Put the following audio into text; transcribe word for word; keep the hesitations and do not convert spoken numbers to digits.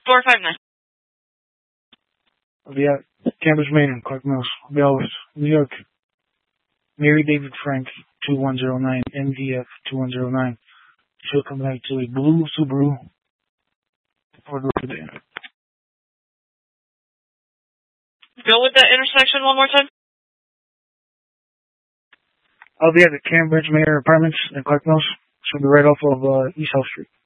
four five nine. I'll be at Cambridge, Maine, and Clark Mills. I'll be out with New York. Mary David Frank, two one zero nine, M D F two one zero nine. She'll come back to a blue Subaru for the rest of the day. Go with that intersection one more time. I'll be at the Cambridge Mayor Apartments in Clark Mills. She'll be right off of uh, East South Street.